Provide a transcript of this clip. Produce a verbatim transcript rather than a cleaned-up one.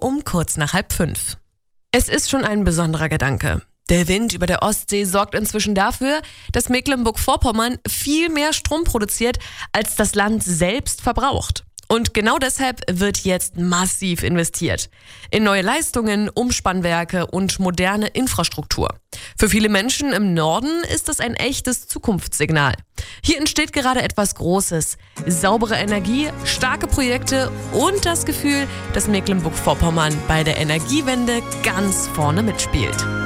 um kurz nach halb fünf. Es ist schon ein besonderer Gedanke. Der Wind über der Ostsee sorgt inzwischen dafür, dass Mecklenburg-Vorpommern viel mehr Strom produziert, als das Land selbst verbraucht. Und genau deshalb wird jetzt massiv investiert. In neue Leistungen, Umspannwerke und moderne Infrastruktur. Für viele Menschen im Norden ist das ein echtes Zukunftssignal. Hier entsteht gerade etwas Großes. Saubere Energie, starke Projekte und das Gefühl, dass Mecklenburg-Vorpommern bei der Energiewende ganz vorne mitspielt.